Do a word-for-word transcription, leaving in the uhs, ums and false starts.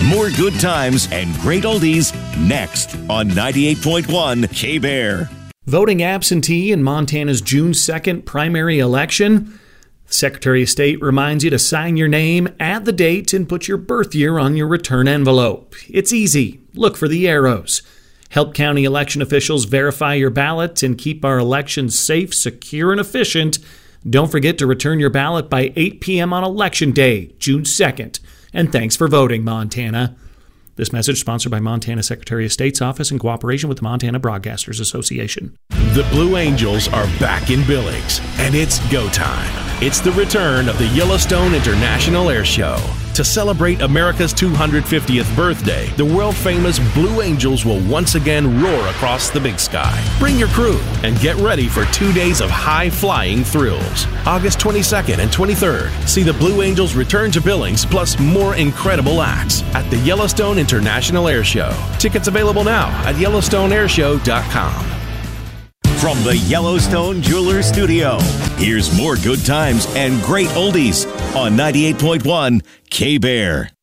More good times and great oldies next on ninety-eight point one K-Bear. Voting absentee in Montana's June second primary election. The Secretary of State reminds you to sign your name, add the date, and put your birth year on your return envelope. It's easy. Look for the arrows. Help county election officials verify your ballot and keep our elections safe, secure, and efficient. Don't forget to return your ballot by eight p.m. on Election Day, June second. And thanks for voting, Montana. This message sponsored by Montana Secretary of State's office in cooperation with the Montana Broadcasters Association. The Blue Angels are back in Billings, and it's go time. It's the return of the Yellowstone International Air Show. To celebrate America's two hundred fiftieth birthday, the world-famous Blue Angels will once again roar across the big sky. Bring your crew and get ready for two days of high-flying thrills. August twenty-second and twenty-third, see the Blue Angels return to Billings, plus more incredible acts at the Yellowstone International Air Show. Tickets available now at yellowstone air show dot com. From the Yellowstone Jewelers Studio, here's more good times and great oldies on ninety-eight point one K-Bear.